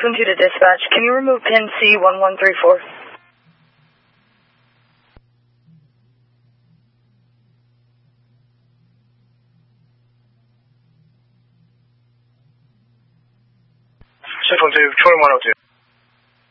Raccoon 2 to dispatch. Can you remove pin C1134? Shift 12, 2102.